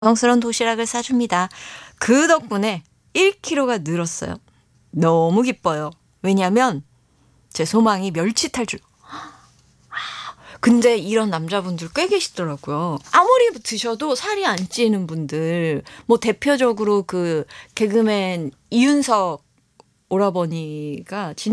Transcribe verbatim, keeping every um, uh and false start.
정성스러운 도시락을 싸줍니다. 그 덕분에 일 킬로그램가 늘었어요. 너무 기뻐요. 왜냐하면 제 소망이 멸치 탈출. 근데 이런 남자분들 꽤 계시더라고요. 아무리 드셔도 살이 안 찌는 분들, 뭐 대표적으로 그 개그맨 이윤석 오라버니가 진